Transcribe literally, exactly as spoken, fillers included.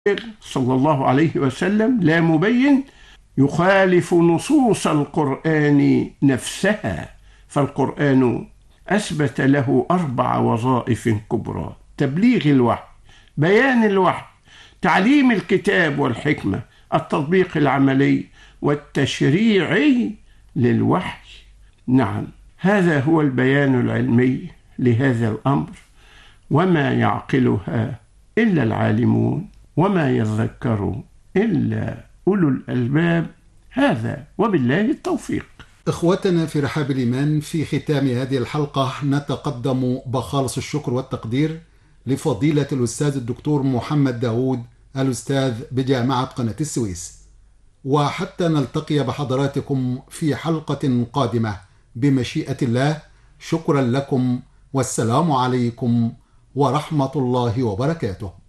صلى الله عليه وسلم لا مبين يخالف نصوص القرآن نفسها، فالقرآن أثبت له أربع وظائف كبرى: تبليغ الوحي، بيان الوحي، تعليم الكتاب والحكمة، التطبيق العملي والتشريعي للوحي. نعم، هذا هو البيان العلمي لهذا الأمر، وما يعقلها إلا العالمون وما يذكر إلا أولو الألباب. هذا وبالله التوفيق. إخوتنا في رحاب الإيمان، في ختام هذه الحلقة نتقدم بخالص الشكر والتقدير لفضيلة الأستاذ الدكتور محمد داود، الأستاذ بجامعة قناة السويس. وحتى نلتقي بحضراتكم في حلقة قادمة بمشيئة الله، شكرا لكم، والسلام عليكم ورحمة الله وبركاته.